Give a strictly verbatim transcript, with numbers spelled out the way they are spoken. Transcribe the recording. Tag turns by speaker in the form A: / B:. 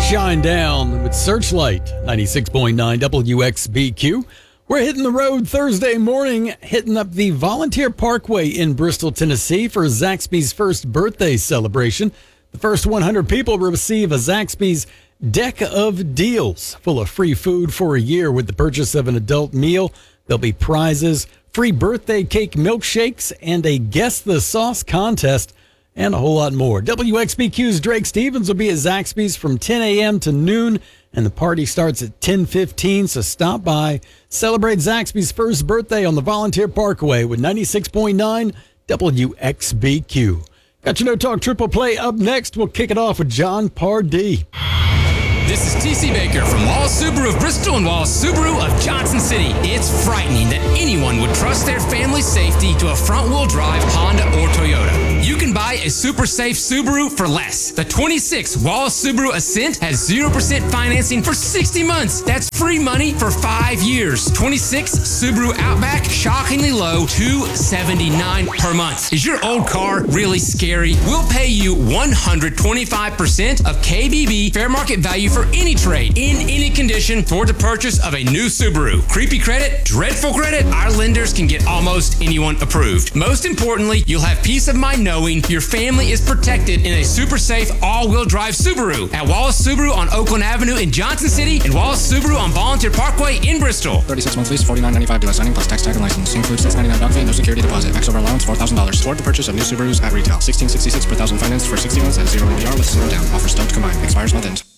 A: Shine Down with Searchlight, ninety-six point nine W X B Q. We're hitting the road Thursday morning, hitting up the Volunteer Parkway in Bristol, Tennessee for Zaxby's first birthday celebration. The first one hundred people receive a Zaxby's Deck of Deals full of free food for a year with the purchase of an adult meal. There'll be prizes, free birthday cake milkshakes, and a Guess the Sauce contest, and a whole lot more. W X B Q's Drake Stevens will be at Zaxby's from ten a.m. to noon, and the party starts at ten fifteen, so stop by. Celebrate Zaxby's first birthday on the Volunteer Parkway with ninety-six point nine W X B Q. Got your No Talk Triple Play up next. We'll kick it off with John Pardee.
B: This is T C Baker from Wallace Subaru of Bristol and Wallace Subaru of Johnson City. It's frightening that anyone would trust their family's safety to a front-wheel drive Honda or Toyota. You can buy a super safe Subaru for less. The twenty-six Wallace Subaru Ascent has zero percent financing for sixty months. That's free money for five years. twenty-six Subaru Outback, shockingly low, two seventy-nine per month. Is your old car really scary? We'll pay you one hundred twenty-five percent of K B B fair market value for any trade, in any condition, toward the purchase of a new Subaru. Creepy credit? Dreadful credit? Our lenders can get almost anyone approved. Most importantly, you'll have peace of mind knowing your family is protected in a super safe all-wheel drive Subaru. At Wallace Subaru on Oakland Avenue in Johnson City and Wallace Subaru on Volunteer Parkway in Bristol.
C: thirty-six month lease, forty-nine ninety-five due at signing plus tax, tag, and license. Includes six ninety-nine down fee, no security deposit. Max over allowance four thousand dollars. Toward the purchase of new Subarus at retail. sixteen sixty-six per thousand financed for sixty months at zero A D R with zero down. Offers don't combine. Expires month ends.